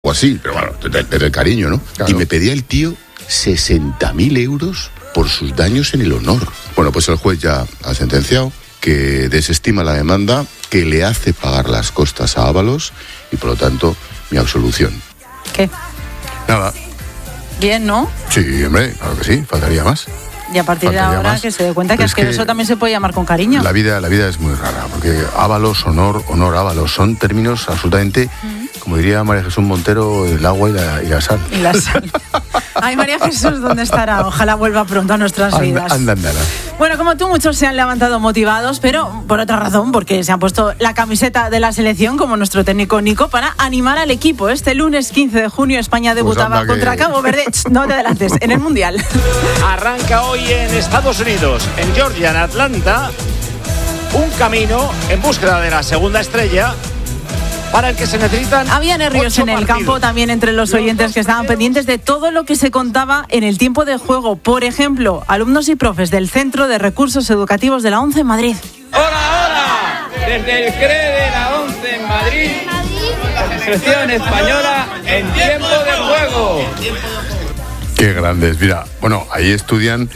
o así, pero bueno, desde el cariño, ¿no? Claro. Y me pedía el tío 60.000 euros por sus daños en el honor. Bueno, pues el juez ya ha sentenciado que desestima la demanda, que le hace pagar las costas a Ábalos y, por lo tanto, mi absolución. ¿Qué? Nada. Bien, ¿no? Sí, hombre, claro que sí, faltaría más. Y a partir de ahora más, que se dé cuenta que eso también se puede llamar con cariño. La vida es muy rara, porque Ábalos, honor, Ábalos, son términos absolutamente, como diría María Jesús Montero, el agua y la sal. Y la sal. Ay, María Jesús, ¿dónde estará? Ojalá vuelva pronto a nuestras vidas. Anda. Bueno, como tú, muchos se han levantado motivados, pero por otra razón, porque se han puesto la camiseta de la selección, como nuestro técnico Nico, para animar al equipo. Este lunes 15 de junio España debutaba contra Cabo Verde. No te adelantes, en el Mundial. Arranca hoy en Estados Unidos, en Georgia, en Atlanta, un camino en búsqueda de la segunda estrella, para el que se necesitan. Había nervios en el campo, también entre los oyentes que estaban pendientes de todo lo que se contaba en el tiempo de juego. Por ejemplo, alumnos y profes del Centro de Recursos Educativos de la ONCE en Madrid. ¡Hola! Desde el CRE de la ONCE en Madrid, la selección española en tiempo de juego. Qué grandes. Mira, bueno, ahí estudian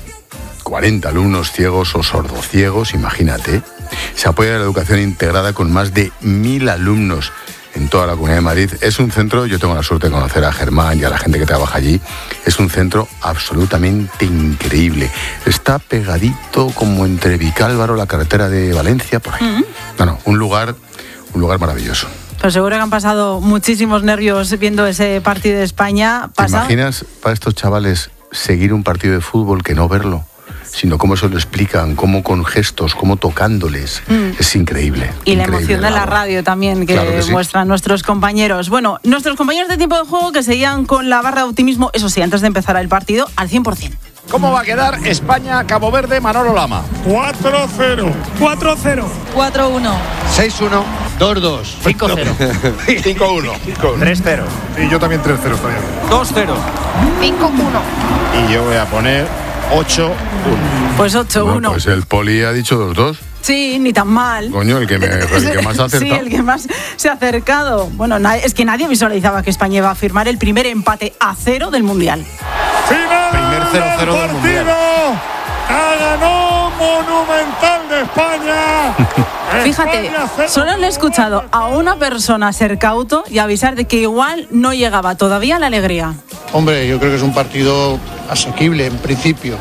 40 alumnos ciegos o sordociegos, imagínate. Se apoya la educación integrada con más de 1.000 alumnos en toda la Comunidad de Madrid. Es un centro, yo tengo la suerte de conocer a Germán y a la gente que trabaja allí, es un centro absolutamente increíble. Está pegadito como entre Vicálvaro, la carretera de Valencia, por ahí. Un lugar maravilloso. Pues seguro que han pasado muchísimos nervios viendo ese partido de España. ¿Te imaginas para estos chavales seguir un partido de fútbol que no verlo? Sino cómo se lo explican, cómo con gestos, cómo tocándoles. Es increíble. Y la emoción de la radio también que muestran nuestros compañeros. Bueno, nuestros compañeros de tiempo de juego que seguían con la barra de optimismo, eso sí, antes de empezar el partido, al 100%. ¿Cómo va a quedar España-Cabo Verde, Manolo Lama? 4-0. 4-0. 4-1. 6-1. 2-2. 5-0. 5-1. 3-0. Y yo también 3-0 está bien. 2-0. 5-1. Y yo voy a poner 8-1. Pues 8-1. Bueno, pues el Poli ha dicho 2-2. Sí, ni tan mal. Coño, el que más ha acertado. Sí, el que más se ha acercado. Bueno, es que nadie visualizaba que España iba a firmar el primer empate a 0 del Mundial. ¡Final! Primer 0-0 del Mundial. ¡Ha ganado Monumental de España! Fíjate, solo le he escuchado a una persona ser cauto y avisar de que igual no llegaba todavía la alegría. Hombre, yo creo que es un partido asequible en principio.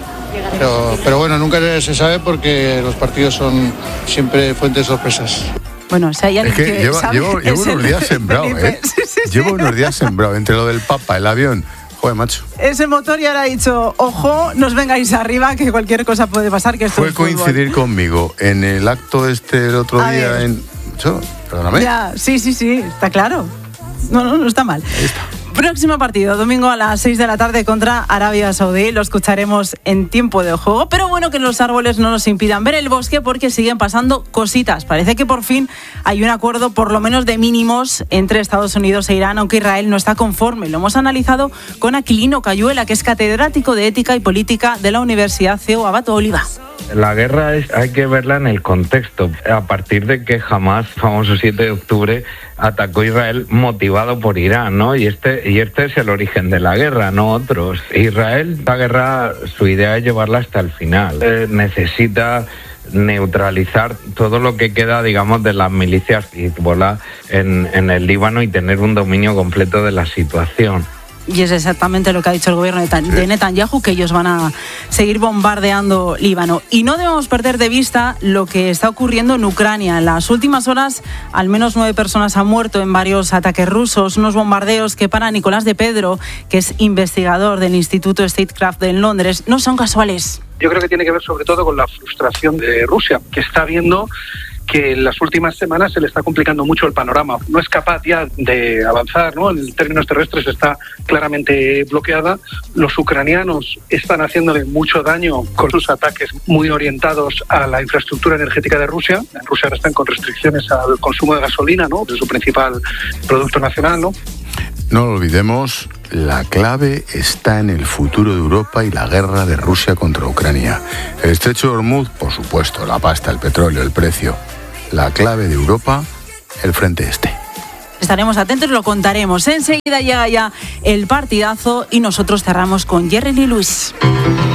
Pero bueno, nunca se sabe porque los partidos son siempre fuentes de sorpresas. Bueno, o sea, ya es que llevo unos días sembrado, Llevo unos días sembrado entre lo del Papa, el avión. Joder, macho. Ese motor ya le ha dicho, ojo, no os vengáis arriba, que cualquier cosa puede pasar. Que esto fue coincidir conmigo en el acto el otro día en... Perdóname. Ya, sí, está claro. No está mal. Ahí está. Próximo partido, domingo a las 6 de la tarde contra Arabia Saudí. Lo escucharemos en tiempo de juego. Pero bueno, que los árboles no nos impidan ver el bosque porque siguen pasando cositas. Parece que por fin hay un acuerdo, por lo menos de mínimos, entre Estados Unidos e Irán, aunque Israel no está conforme. Lo hemos analizado con Aquilino Cayuela, que es catedrático de Ética y Política de la Universidad CEU Abato Oliva. La guerra hay que verla en el contexto. A partir de que Hamás, famoso 7 de octubre, atacó a Israel motivado por Irán, ¿no? Y este es el origen de la guerra, no otros. Israel, la guerra, su idea es llevarla hasta el final. Necesita neutralizar todo lo que queda, digamos, de las milicias Hezbollah en el Líbano y tener un dominio completo de la situación. Y es exactamente lo que ha dicho el gobierno de Netanyahu, que ellos van a seguir bombardeando Líbano. Y no debemos perder de vista lo que está ocurriendo en Ucrania. En las últimas horas, al menos 9 personas han muerto en varios ataques rusos, unos bombardeos que para Nicolás de Pedro, que es investigador del Instituto Statecraft en Londres, no son casuales. Yo creo que tiene que ver sobre todo con la frustración de Rusia, que está viendo que en las últimas semanas se le está complicando mucho el panorama. No es capaz ya de avanzar, ¿no? En términos terrestres está claramente bloqueada. Los ucranianos están haciéndole mucho daño con sus ataques muy orientados a la infraestructura energética de Rusia. En Rusia ahora están con restricciones al consumo de gasolina, ¿no? Es su principal producto nacional, ¿no? No lo olvidemos, la clave está en el futuro de Europa y la guerra de Rusia contra Ucrania. El estrecho de Hormuz, por supuesto, la pasta, el petróleo, el precio. La clave de Europa, el frente este. Estaremos atentos, lo contaremos. Enseguida llega ya el partidazo y nosotros cerramos con Jerry Lee Lewis.